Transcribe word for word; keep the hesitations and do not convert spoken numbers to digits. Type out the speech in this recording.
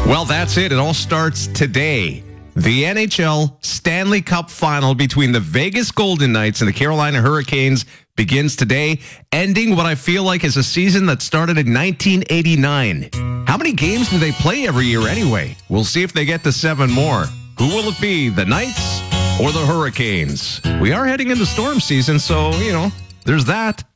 Well, that's it. It all starts today. The N H L Stanley Cup Final between the Vegas Golden Knights and the Carolina Hurricanes begins today, ending what I feel like is a season that started in nineteen eighty-nine. How many games do they play every year anyway? We'll see if they get to seven more. Who will it be, the Knights or the Hurricanes? We are heading into storm season, so, you know, there's that.